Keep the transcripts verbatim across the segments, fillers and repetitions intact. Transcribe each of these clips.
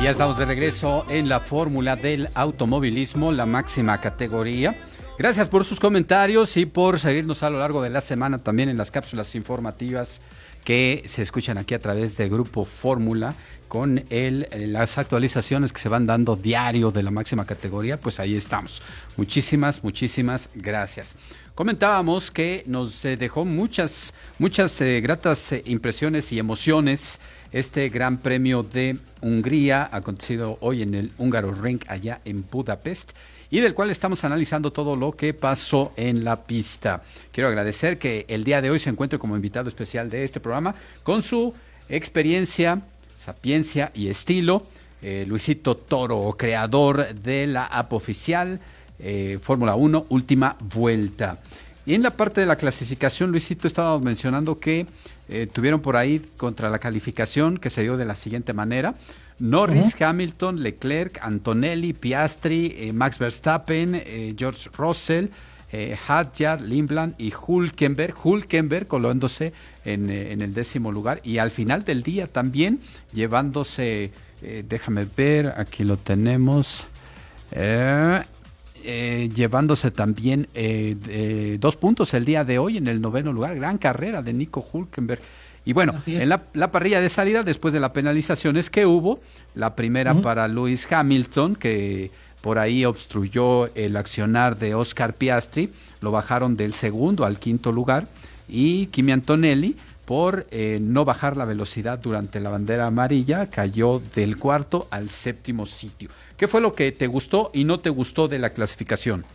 Ya estamos de regreso en la fórmula del automovilismo, la máxima categoría. Gracias por sus comentarios y por seguirnos a lo largo de la semana también en las cápsulas informativas que se escuchan aquí a través de Grupo Fórmula con el, las actualizaciones que se van dando diario de la máxima categoría. Pues ahí estamos. Muchísimas, muchísimas gracias. Comentábamos que nos dejó muchas, muchas eh, gratas eh, impresiones y emociones este Gran Premio de Hungría, acontecido hoy en el Hungaroring allá en Budapest, y del cual estamos analizando todo lo que pasó en la pista. Quiero agradecer que el día de hoy se encuentre como invitado especial de este programa con su experiencia, sapiencia y estilo, eh, Luisito Toro, creador de la app oficial eh, Fórmula uno Última Vuelta. Y en la parte de la clasificación, Luisito, estaba mencionando que eh, tuvieron por ahí contra la calificación que se dio de la siguiente manera: Norris, uh-huh. Hamilton, Leclerc, Antonelli, Piastri, eh, Max Verstappen, eh, George Russell, eh, Hadjar, Lindblad y Hülkenberg, Hülkenberg colonándose en, eh, en el décimo lugar, y al final del día también llevándose, eh, déjame ver, aquí lo tenemos, eh, eh, llevándose también eh, eh, dos puntos el día de hoy en el noveno lugar. Gran carrera de Nico Hülkenberg. Y bueno, en la, la parrilla de salida, después de las penalizaciones que hubo, la primera uh-huh. para Lewis Hamilton, que por ahí obstruyó el accionar de Oscar Piastri, lo bajaron del segundo al quinto lugar, y Kimi Antonelli, por eh, no bajar la velocidad durante la bandera amarilla, cayó del cuarto al séptimo sitio. ¿Qué fue lo que te gustó y no te gustó de la clasificación?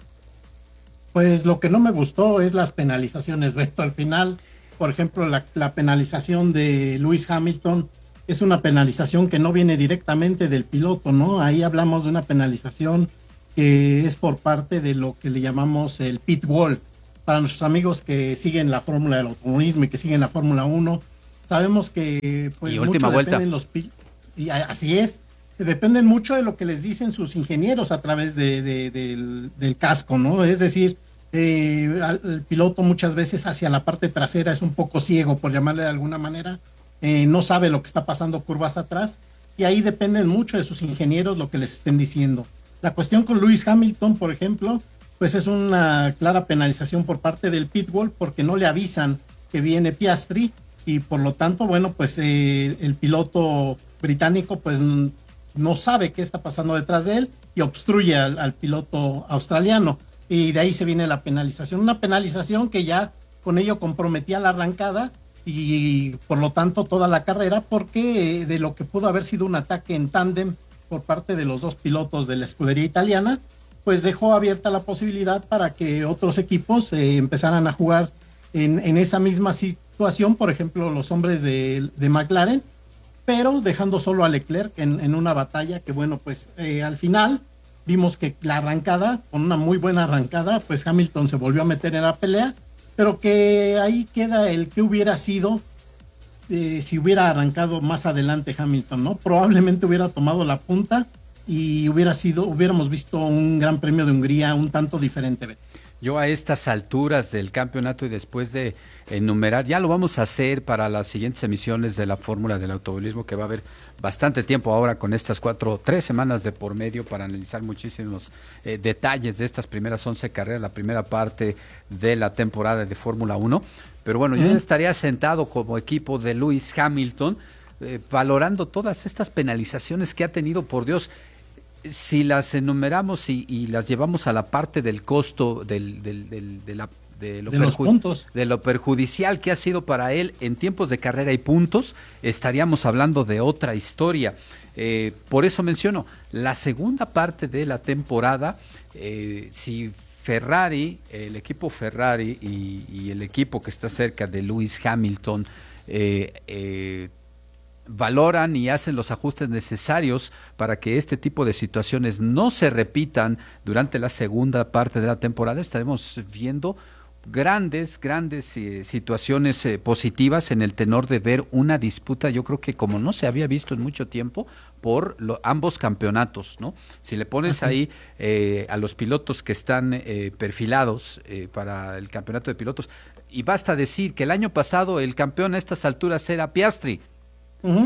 Pues lo que no me gustó es las penalizaciones, Beto, al final. Por ejemplo, la, la penalización de Lewis Hamilton es una penalización que no viene directamente del piloto, ¿no? Ahí hablamos de una penalización que es por parte de lo que le llamamos el pit wall. Para nuestros amigos que siguen la fórmula del automovilismo y que siguen la Fórmula uno, sabemos que pues, y mucho última vuelta. dependen los pit, y así es, dependen mucho de lo que les dicen sus ingenieros a través de, de, de, del, del casco, ¿no? Es decir, Eh, el piloto muchas veces hacia la parte trasera es un poco ciego, por llamarle de alguna manera, eh, no sabe lo que está pasando curvas atrás, y ahí dependen mucho de sus ingenieros lo que les estén diciendo. La cuestión con Lewis Hamilton, por ejemplo, pues es una clara penalización por parte del pitbull, porque no le avisan que viene Piastri, y por lo tanto, bueno, pues eh, el piloto británico pues no sabe qué está pasando detrás de él y obstruye al, al piloto australiano. Y de ahí se viene la penalización, una penalización que ya con ello comprometía la arrancada y por lo tanto toda la carrera, porque de lo que pudo haber sido un ataque en tándem por parte de los dos pilotos de la escudería italiana, pues dejó abierta la posibilidad para que otros equipos eh, empezaran a jugar en, en esa misma situación, por ejemplo los hombres de, de McLaren, pero dejando solo a Leclerc en, en una batalla que bueno, pues eh, al final vimos que la arrancada, con una muy buena arrancada, pues Hamilton se volvió a meter en la pelea, pero que ahí queda el que hubiera sido eh, si hubiera arrancado más adelante Hamilton, ¿no? Probablemente hubiera tomado la punta y hubiera sido, hubiéramos visto un Gran Premio de Hungría un tanto diferente. Yo a estas alturas del campeonato y después de enumerar, ya lo vamos a hacer para las siguientes emisiones de la Fórmula del Automovilismo, que va a haber bastante tiempo ahora con estas cuatro, tres semanas de por medio para analizar muchísimos eh, detalles de estas primeras once carreras, la primera parte de la temporada de Fórmula uno. Pero bueno, uh-huh. yo ya estaría sentado como equipo de Lewis Hamilton, eh, valorando todas estas penalizaciones que ha tenido, por Dios. Si las enumeramos y, y las llevamos a la parte del costo del, del, del, de, la, de, lo de los puntos, de lo perjudicial que ha sido para él en tiempos de carrera y puntos, estaríamos hablando de otra historia. Eh, por eso menciono, la segunda parte de la temporada, eh, si Ferrari, el equipo Ferrari y, y el equipo que está cerca de Lewis Hamilton, eh, eh, valoran y hacen los ajustes necesarios para que este tipo de situaciones no se repitan durante la segunda parte de la temporada, estaremos viendo grandes, grandes eh, situaciones eh, positivas en el tenor de ver una disputa, yo creo que como no se había visto en mucho tiempo, por lo, ambos campeonatos, ¿no? Si le pones ahí eh, a los pilotos que están eh, perfilados eh, para el campeonato de pilotos, y basta decir que el año pasado el campeón a estas alturas era Piastri. Uh-huh.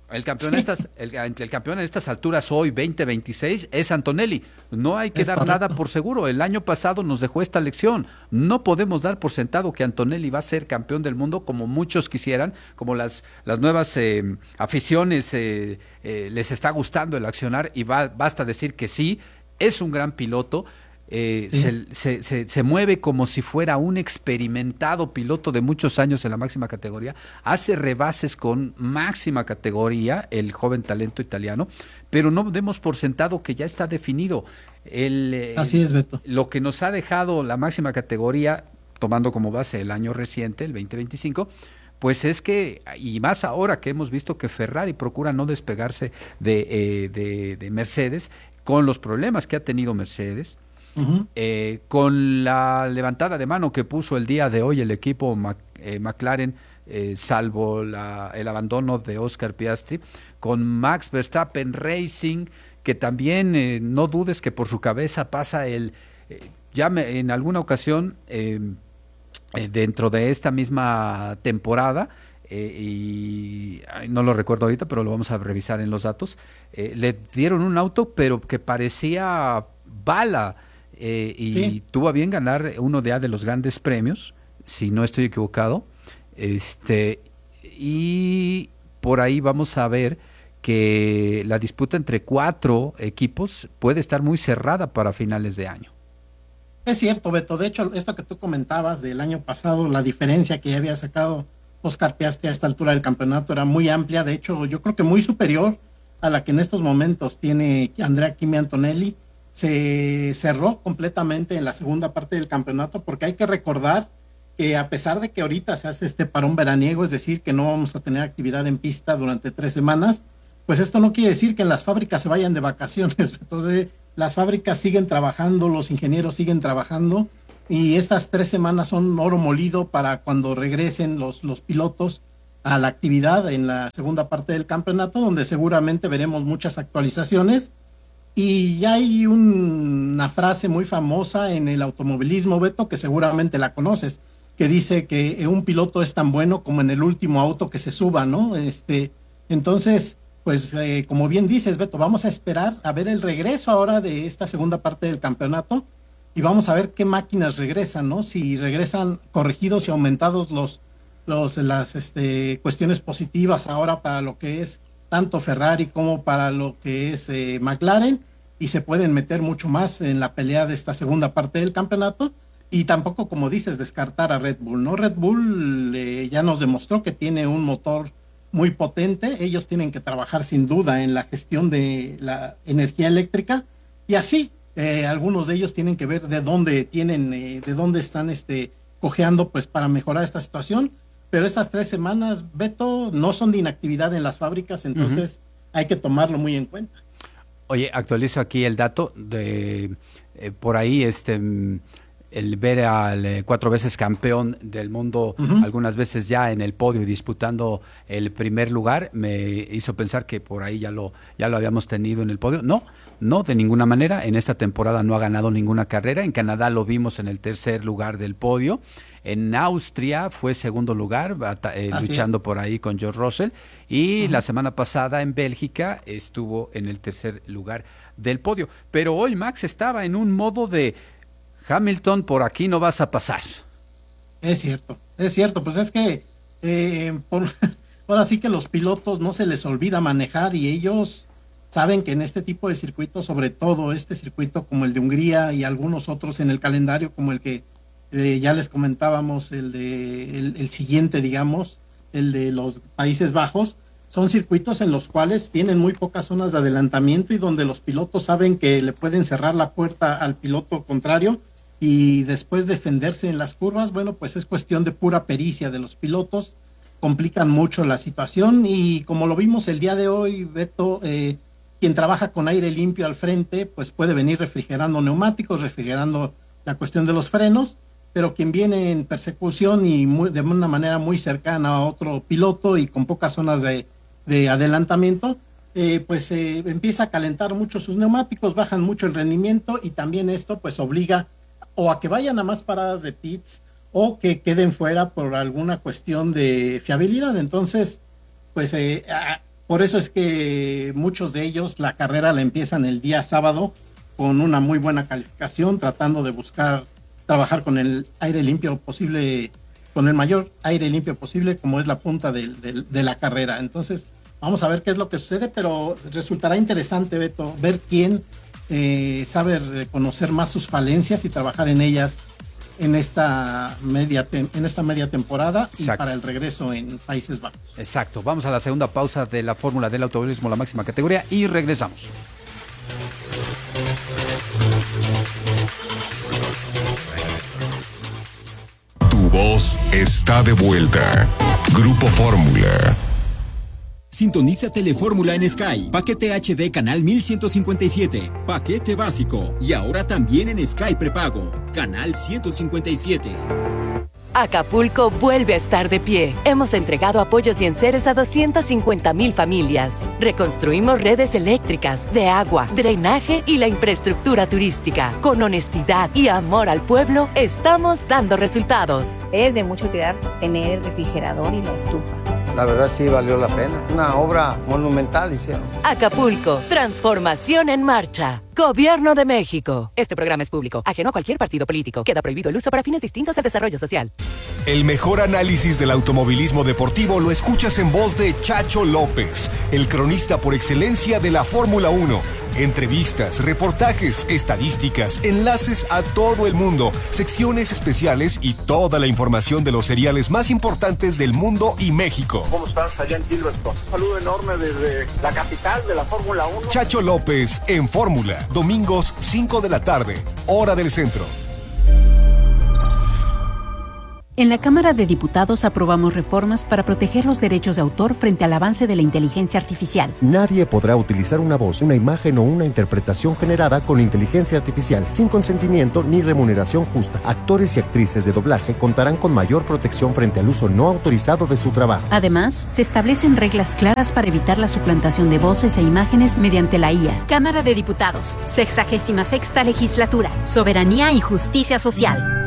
El campeón, sí. estas, el, el campeón en estas alturas hoy, veinte veintiséis, es Antonelli. No hay que es dar correcto. Nada por seguro. El año pasado nos dejó esta lección. No podemos dar por sentado que Antonelli va a ser campeón del mundo como muchos quisieran, como las, las nuevas eh, aficiones eh, eh, les está gustando el accionar y va, basta decir que sí, es un gran piloto. Eh, sí. se, se, se, se mueve como si fuera un experimentado piloto de muchos años en la máxima categoría, hace rebases con máxima categoría el joven talento italiano, pero no demos por sentado que ya está definido. El, Así es, Beto. Lo que nos ha dejado la máxima categoría, tomando como base el año reciente, el veinte veinticinco, pues es que, y más ahora que hemos visto que Ferrari procura no despegarse de, eh, de, de Mercedes, con los problemas que ha tenido Mercedes. Uh-huh. Eh, con la levantada de mano que puso el día de hoy el equipo Mac, eh, McLaren, eh, salvo la, el abandono de Oscar Piastri, con Max Verstappen Racing, que también eh, no dudes que por su cabeza pasa el, eh, ya me, en alguna ocasión eh, eh, dentro de esta misma temporada, Eh, y ay, no lo recuerdo ahorita, pero lo vamos a revisar en los datos, eh, le dieron un auto pero que parecía bala. Eh, y sí. tuvo a bien ganar uno de, de los grandes premios, si no estoy equivocado, este y por ahí vamos a ver que la disputa entre cuatro equipos puede estar muy cerrada para finales de año. Es cierto, Beto, de hecho esto que tú comentabas del año pasado, la diferencia que ya había sacado Oscar Piastri a esta altura del campeonato era muy amplia, de hecho yo creo que muy superior a la que en estos momentos tiene Andrea Kimi Antonelli. Se cerró completamente en la segunda parte del campeonato, porque hay que recordar que a pesar de que ahorita se hace este parón veraniego, es decir, que no vamos a tener actividad en pista durante tres semanas, pues esto no quiere decir que en las fábricas se vayan de vacaciones. Entonces, las fábricas siguen trabajando, los ingenieros siguen trabajando, y estas tres semanas son oro molido para cuando regresen los, los pilotos a la actividad en la segunda parte del campeonato, donde seguramente veremos muchas actualizaciones. Y ya hay un, una frase muy famosa en el automovilismo, Beto, que seguramente la conoces, que dice que un piloto es tan bueno como en el último auto que se suba, ¿no? Este, entonces, pues eh, como bien dices, Beto, vamos a esperar a ver el regreso ahora de esta segunda parte del campeonato y vamos a ver qué máquinas regresan, ¿no? Si regresan corregidos y aumentados los, los las este, cuestiones positivas ahora para lo que es tanto Ferrari como para lo que es eh, McLaren, y se pueden meter mucho más en la pelea de esta segunda parte del campeonato, y tampoco, como dices, descartar a Red Bull, ¿no? Red Bull eh, ya nos demostró que tiene un motor muy potente, ellos tienen que trabajar sin duda en la gestión de la energía eléctrica, y así, eh, algunos de ellos tienen que ver de dónde tienen, eh, de dónde están este, cojeando, pues para mejorar esta situación. Pero estas tres semanas, Beto, no son de inactividad en las fábricas, entonces uh-huh. hay que tomarlo muy en cuenta. Oye, actualizo aquí el dato de eh, por ahí, este, el ver al eh, cuatro veces campeón del mundo, uh-huh. algunas veces ya en el podio y disputando el primer lugar, me hizo pensar que por ahí ya lo, ya lo habíamos tenido en el podio. No, no, de ninguna manera. En esta temporada no ha ganado ninguna carrera. En Canadá lo vimos en el tercer lugar del podio. En Austria fue segundo lugar, eh, luchando es. por ahí con George Russell. Y uh-huh. la semana pasada en Bélgica estuvo en el tercer lugar del podio. Pero hoy Max estaba en un modo de Hamilton, por aquí no vas a pasar. Es cierto, es cierto. Pues es que eh, por, ahora sí que los pilotos no se les olvida manejar, y ellos saben que en este tipo de circuitos, sobre todo este circuito como el de Hungría y algunos otros en el calendario como el que Eh, ya les comentábamos, el de el, el siguiente, digamos, el de los Países Bajos, son circuitos en los cuales tienen muy pocas zonas de adelantamiento y donde los pilotos saben que le pueden cerrar la puerta al piloto contrario y después defenderse en las curvas. Bueno, pues es cuestión de pura pericia de los pilotos, complican mucho la situación, y como lo vimos el día de hoy, Beto, eh, quien trabaja con aire limpio al frente, pues puede venir refrigerando neumáticos, refrigerando la cuestión de los frenos, pero quien viene en persecución y muy, de una manera muy cercana a otro piloto y con pocas zonas de, de adelantamiento, eh, pues eh, empieza a calentar mucho sus neumáticos, bajan mucho el rendimiento, y también esto pues obliga o a que vayan a más paradas de pits o que queden fuera por alguna cuestión de fiabilidad. Entonces, pues eh, a, Por eso es que muchos de ellos la carrera la empiezan el día sábado con una muy buena calificación, tratando de buscar trabajar con el aire limpio posible, con el mayor aire limpio posible, como es la punta de, de, de la carrera. Entonces, vamos a ver qué es lo que sucede, pero resultará interesante, Beto, ver quién eh, sabe reconocer más sus falencias y trabajar en ellas en esta media tem- en esta media temporada. Exacto. Y para el regreso en Países Bajos. Exacto. Vamos a la segunda pausa de la fórmula del automovilismo, la máxima categoría, y regresamos. Tu voz está de vuelta. Grupo Fórmula. Sintoniza Telefórmula en Sky. Paquete H D canal mil ciento cincuenta y siete. Paquete básico. Y ahora también en Sky prepago. Canal ciento cincuenta y siete. Acapulco vuelve a estar de pie. Hemos entregado apoyos y enseres a doscientas cincuenta mil familias. Reconstruimos redes eléctricas, de agua, drenaje y la infraestructura turística. Con honestidad y amor al pueblo, estamos dando resultados. Es de mucho cuidar tener el refrigerador y la estufa. La verdad sí valió la pena. Una obra monumental hicieron. Acapulco, transformación en marcha. Gobierno de México. Este programa es público, ajeno a cualquier partido político. Queda prohibido el uso para fines distintos al desarrollo social. El mejor análisis del automovilismo deportivo lo escuchas en voz de Chacho López, el cronista por excelencia de la Fórmula uno. Entrevistas, reportajes, estadísticas, enlaces a todo el mundo, secciones especiales y toda la información de los seriales más importantes del mundo y México. ¿Cómo estás allá en Gilberton? Un saludo enorme desde la capital de la Fórmula uno. Chacho López en Fórmula. Domingos cinco de la tarde, hora del centro. En la Cámara de Diputados aprobamos reformas para proteger los derechos de autor frente al avance de la inteligencia artificial. Nadie podrá utilizar una voz, una imagen o una interpretación generada con inteligencia artificial sin consentimiento ni remuneración justa. Actores y actrices de doblaje contarán con mayor protección frente al uso no autorizado de su trabajo. Además, se establecen reglas claras para evitar la suplantación de voces e imágenes mediante la I A. Cámara de Diputados, sexagésima sexta legislatura, soberanía y justicia social.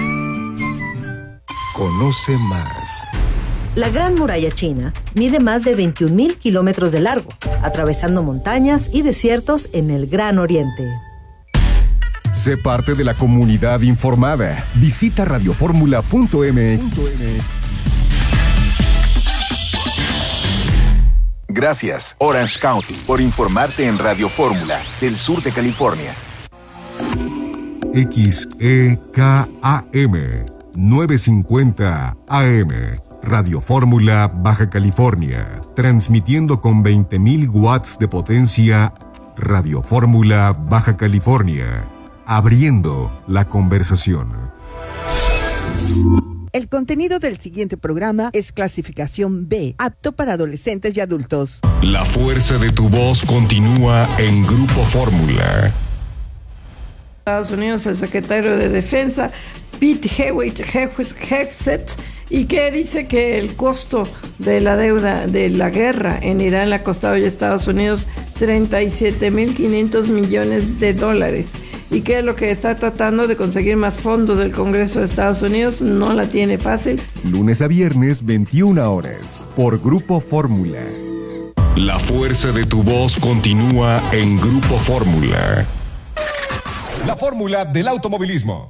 Conoce más. La Gran Muralla China mide más de veintiún mil kilómetros de largo, atravesando montañas y desiertos en el Gran Oriente. Sé parte de la comunidad informada. Visita radioformula punto m x. Gracias, Orange County, por informarte en Radio Fórmula del sur de California. X E K A M novecientos cincuenta A M, Radio Fórmula, Baja California, transmitiendo con veinte mil watts de potencia. Radio Fórmula, Baja California, abriendo la conversación. El contenido del siguiente programa es clasificación B, apto para adolescentes y adultos. La fuerza de tu voz continúa en Grupo Fórmula. Estados Unidos, el secretario de Defensa, Pete Hegseth, y que dice que el costo de la deuda de la guerra en Irán le ha costado ya a Estados Unidos treinta y siete mil quinientos millones de dólares, y que lo que está tratando de conseguir más fondos del Congreso de Estados Unidos no la tiene fácil. Lunes a viernes, veintiuna horas, por Grupo Fórmula. La fuerza de tu voz continúa en Grupo Fórmula. La fórmula del automovilismo.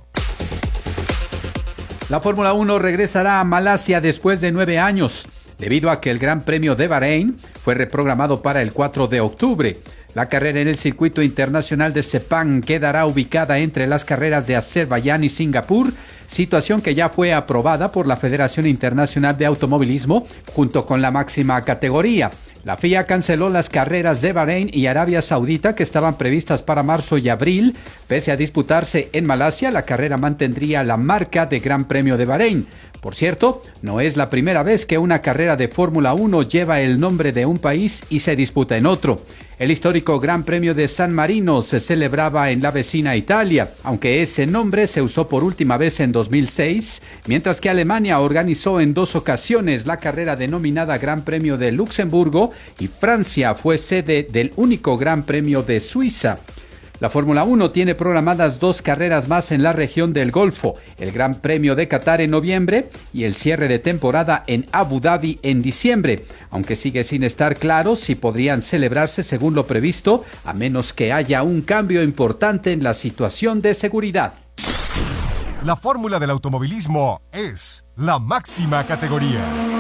La Fórmula uno regresará a Malasia después de nueve años, debido a que el Gran Premio de Bahrein fue reprogramado para el cuatro de octubre. La carrera en el circuito internacional de Sepang quedará ubicada entre las carreras de Azerbaiyán y Singapur, situación que ya fue aprobada por la Federación Internacional de Automovilismo junto con la máxima categoría. La F I A canceló las carreras de Bahrein y Arabia Saudita que estaban previstas para marzo y abril. Pese a disputarse en Malasia, la carrera mantendría la marca de Gran Premio de Bahrein. Por cierto, no es la primera vez que una carrera de Fórmula uno lleva el nombre de un país y se disputa en otro. El histórico Gran Premio de San Marino se celebraba en la vecina Italia, aunque ese nombre se usó por última vez en dos mil seis, mientras que Alemania organizó en dos ocasiones la carrera denominada Gran Premio de Luxemburgo y Francia fue sede del único Gran Premio de Suiza. La Fórmula uno tiene programadas dos carreras más en la región del Golfo, el Gran Premio de Qatar en noviembre y el cierre de temporada en Abu Dhabi en diciembre, aunque sigue sin estar claro si podrían celebrarse según lo previsto, a menos que haya un cambio importante en la situación de seguridad. La fórmula del automovilismo es la máxima categoría.